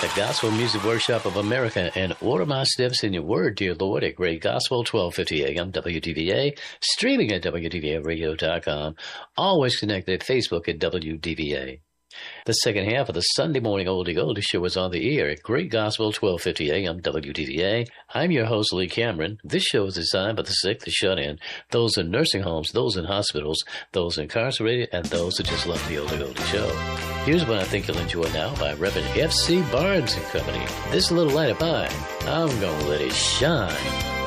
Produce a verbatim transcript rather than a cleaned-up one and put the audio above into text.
the Gospel Music Workshop of America, and order my steps in your word, dear Lord, at Great Gospel, twelve fifty A M W D V A, streaming at W D V A radio dot com, always connected at Facebook at W D V A. The second half of the Sunday Morning Oldie Goldie Show is on the air at Great Gospel, twelve fifty A M W D V A. I'm your host, Lee Cameron. This show is designed by the sick, the shut-in, those in nursing homes, those in hospitals, those incarcerated, and those that just love the Oldie Goldie Show. Here's what I think you'll enjoy now by Reverend F C Barnes and Company. This little light of mine, I'm gonna let it shine.